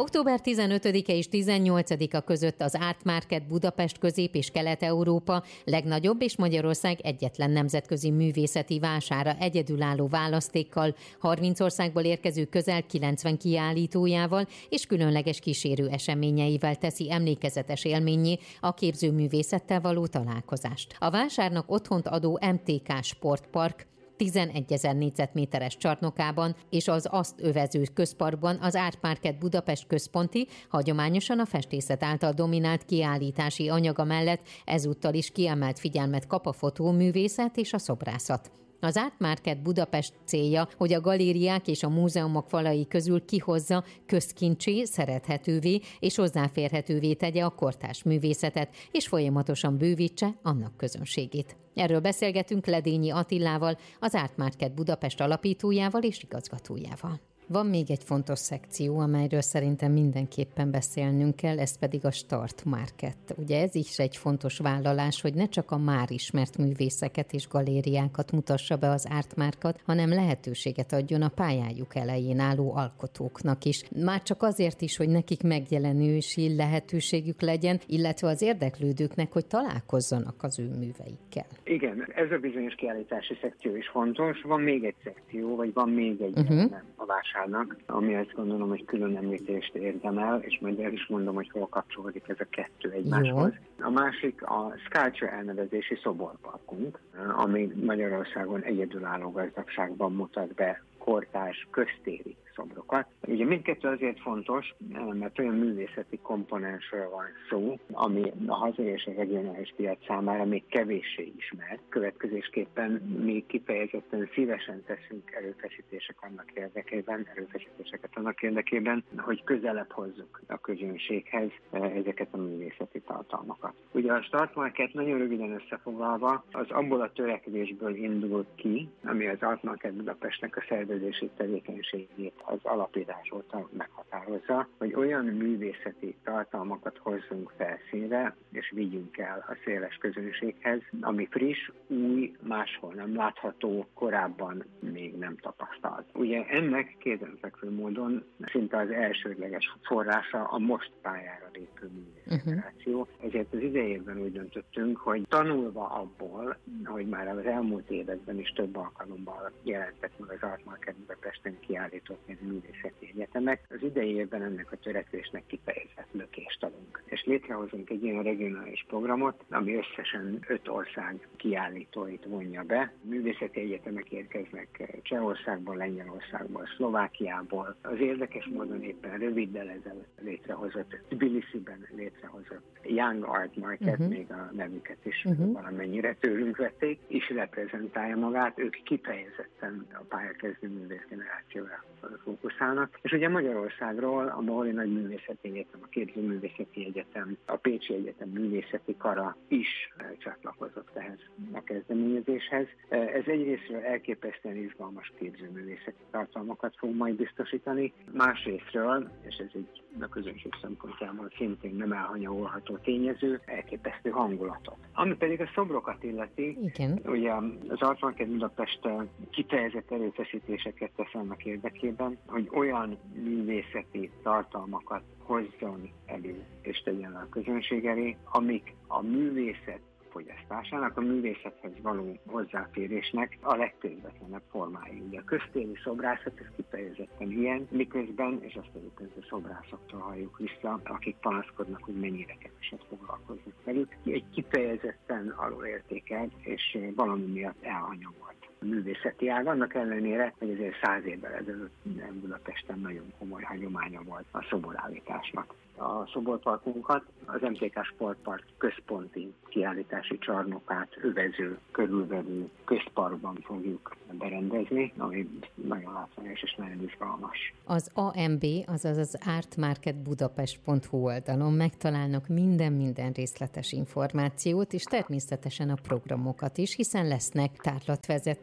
Október 15-e és 18-a között az Art Market Budapest Közép- és Kelet-Európa legnagyobb és Magyarország egyetlen nemzetközi művészeti vására egyedülálló választékkal, 30 országból érkező közel 90 kiállítójával és különleges kísérő eseményeivel teszi emlékezetes élménnyé a képzőművészettel való találkozást. A vásárnak otthont adó MTK Sportpark 11 000 négyzetméteres csarnokában és az azt övező közparkban az Art Market Budapest központi, hagyományosan a festészet által dominált kiállítási anyaga mellett ezúttal is kiemelt figyelmet kap a fotóművészet és a szobrászat. Az Art Market Budapest célja, hogy a galériák és a múzeumok falai közül kihozza, közkincsé, szerethetővé és hozzáférhetővé tegye a kortárs művészetet, és folyamatosan bővítse annak közönségét. Erről beszélgetünk Ledényi Attilával, az Art Market Budapest alapítójával és igazgatójával. Van még egy fontos szekció, amelyről szerintem mindenképpen beszélnünk kell, ez pedig a Start Market. Ugye ez is egy fontos vállalás, hogy ne csak a már ismert művészeket és galériákat mutassa be az Art Market, hanem lehetőséget adjon a pályájuk elején álló alkotóknak is. Már csak azért is, hogy nekik megjelenési lehetőségük legyen, illetve az érdeklődőknek, hogy találkozzanak az ő műveikkel. Igen, ez a bizonyos kiállítási szekció is fontos. Van még egy szekció, vagy van még egy elem a vásárnak, ami azt gondolom, hogy külön említést érdemel, és majd el is mondom, hogy hol kapcsolódik ez a kettő egymáshoz. Jó. A másik a Sculpture elnevezési szoborparkunk, ami Magyarországon egyedülálló gazdagságban mutat be kortárs köztéri szobrokat. Ugye mindkettő azért fontos, mert olyan művészeti komponensről van szó, ami a hazai és a regionális piac számára még kevéssé ismert. Következésképpen mi kifejezetten szívesen teszünk erőfeszítéseket annak érdekében, hogy közelebb hozzuk a közönséghez ezeket a művészeti tartalmakat. Ugye a Start Market nagyon röviden összefoglalva az abból a törekvésből indult ki, ami az Art Market Budapestnek a szervezési tevékenységét az alapítás óta meghatározza, hogy olyan művészeti tartalmakat hozzunk felszínre, és vigyünk el a széles közönséghez, ami friss, új, máshol nem látható, korábban még nem tapasztalt. Ugye ennek kézenfekvő módon szinte az elsődleges forrása a most pályára lépő művészgeneráció. Ezért az idejében úgy döntöttünk, hogy tanulva abból, hogy már az elmúlt években is több alkalommal jelentek meg az Art Market Budapesten kiállított művészeti egyetemek, az idei évben ennek a törekvésnek kifejezett lökést adunk. És létrehozunk egy ilyen regionális programot, ami összesen 5 ország kiállítóit vonja be. Művészeti egyetemek érkeznek Csehországból, Lengyelországból, Szlovákiából. Az érdekes módon éppen röviddel ezelőtt létrehozott, Tbilisiben létrehozott Young Art Market, még a nevüket is valamennyire tőlünk vették, is reprezentálja magát, ők kifejezetten a pályakezdő művész generációra fókuszálnak. És ugye Magyarországról a Boholi Nagyművészeti Egyetem, a Képzőművészeti Egyetem, a Pécsi Egyetem Művészeti Kara is csatlakozott ehhez a kezdeményezéshez. Ez egyrésztről elképesztően izgalmas képzőművészeti tartalmakat fog majd biztosítani, másrésztről, és ez egy a közönség szempontjából szintén nem elhanyagolható tényező, elképesztő hangulatot. Ami pedig a szobrokat illeti, igen. Ugye az Art Market Budapest kifejezett erőfeszítéseket tesz annak érdekében, hogy olyan művészeti tartalmakat hozzon elő és tegyen a közönség elé, amik a művészet fogyasztásának, a művészethez való hozzáférésnek a legközvetlenebb formái. Ugye a köztéri szobrászat, ez kifejezetten ilyen, miközben, és azt egyébként a szobrászoktól halljuk vissza, akik panaszkodnak, hogy mennyire keveset foglalkoznak velük. Egy kifejezetten alulértékelt és valami miatt elhanyagolt művészeti ág, annak ellenére, hogy azért 100 évvel ezelőtt Budapesten nagyon komoly hagyománya volt a szoborállításnak. A szoborparkunkat az MTK Sportpark központi kiállítási csarnokát övező, körülvevő közparkban fogjuk berendezni, ami nagyon látványos és nagyon izgalmas. Az AMB, azaz az artmarketbudapest.hu oldalon megtalálnak minden részletes információt, és természetesen a programokat is, hiszen lesznek tárlatvezetés,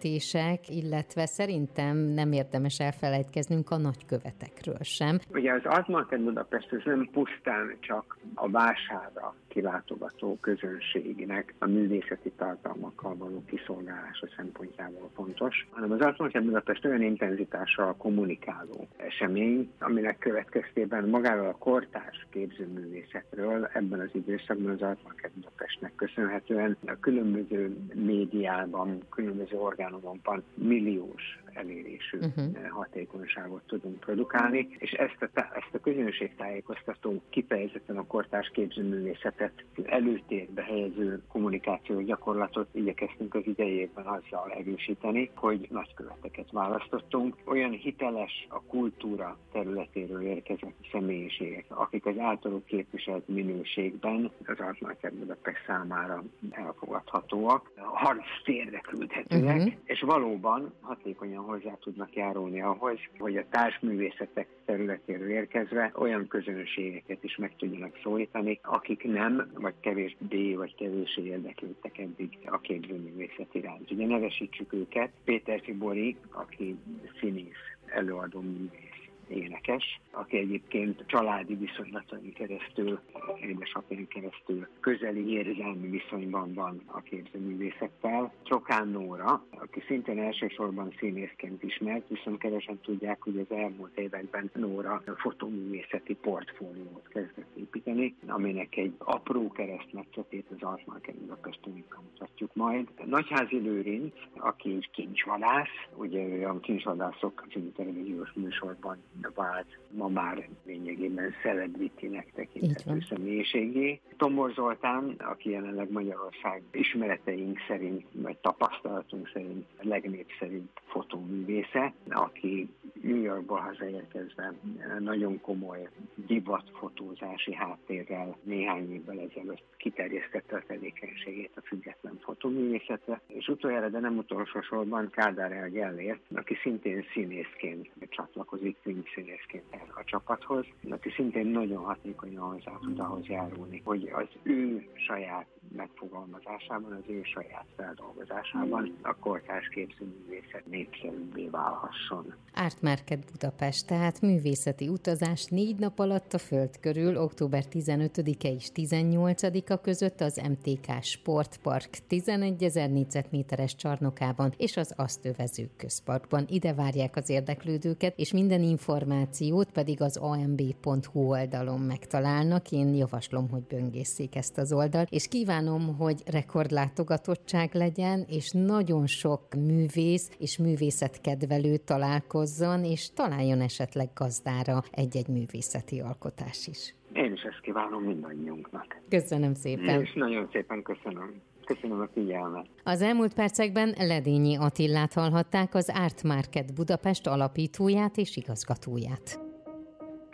vezetések, illetve szerintem nem érdemes elfelejtkeznünk a nagykövetekről sem. Ugye az Art Market Budapest ez nem pusztán csak a vásárra kilátogató közönségnek a művészeti tartalmakkal való kiszolgálása szempontjából fontos, hanem az Art Market Budapest olyan intenzitással kommunikáló esemény, aminek következtében magáról a kortárs képzőművészetről ebben az időszakban az Art Market Budapestnek köszönhetően a különböző médiában, különböző orgánumokban milliós elérésű hatékonyságot tudunk produkálni, és ezt a közönségtájékoztató, kifejezetten a kortárs képzőművészetet előtérbe helyező kommunikációs gyakorlatot igyekeztünk az idejében azzal erősíteni, hogy nagyköveteket választottunk. Olyan hiteles a kultúra területéről érkezett személyiségek, akik az általuk képviselt minőségben az Art Market Budapest számára elfogadhatóak, harctérre küldhetőek, és valóban hatékonyan hozzá tudnak járulni ahhoz, hogy a társművészetek területéről érkezve olyan közönségeket is meg tudjanak szólítani, akik nem, vagy kevésbé, vagy kevéssé érdeklődtek eddig a képzőművészet iránt. Ugye nevesítsük őket, Péter Tibori, aki színész, előadó művész, énekes, aki egyébként családi viszonylatain keresztül, édesapján keresztül közeli érzelmi viszonyban van a képzőművészettel. Csokán Nóra, aki szintén elsősorban színészként ismert, viszont kevesen tudják, hogy az elmúlt években Nóra fotóművészeti portfóliót kezdett építeni, aminek egy apró keresztmetszetét az Art Market Budapesten mutatjuk majd. Nagyházi Lőrinc, aki egy kincsvadász, ugye ő a Kincsvadászok című televíziós műsorban vált, ma már lényegében celebrity-nek tekinthető személyiségé. Tombor Zoltán, aki jelenleg Magyarország ismereteink szerint, vagy tapasztalatunk szerint a legnépszerűbb fotóművésze, aki New Yorkból hazaérkezve nagyon komoly divatfotózási háttérrel néhány évvel ezelőtt kiterjesztette a tevékenységét a független fotóművészetre, és utoljára, de nem utolsó sorban Kádár Gellért, aki szintén színészként csatlakozik, színészként a csapathoz, aki szintén nagyon hatékonyan hozzá tud ahhoz járulni, hogy az ő saját megfogalmazásában, az ő saját feldolgozásában a kortárs képzőművészet népszerűbbé válhasson. Art Market Budapest, tehát művészeti utazás 4 nap alatt a föld körül, október 15-e és 18-a között az MTK Sportpark 11 000 négyzetméteres csarnokában és az azt övező közparkban. Ide várják az érdeklődőket, és minden információt pedig az amb.hu oldalon megtalálnak. Én javaslom, hogy böngészék ezt az oldalt, és kívánom, hogy rekordlátogatottság legyen, és nagyon sok művész és művészetkedvelő találkozzon, és találjon esetleg gazdára egy-egy művészeti alkotás is. Én is ezt kívánom mindannyiunknak. Köszönöm szépen. És nagyon szépen köszönöm. Köszönöm a figyelmet. Az elmúlt percekben Ledényi Attillát hallhatták, az Art Market Budapest alapítóját és igazgatóját.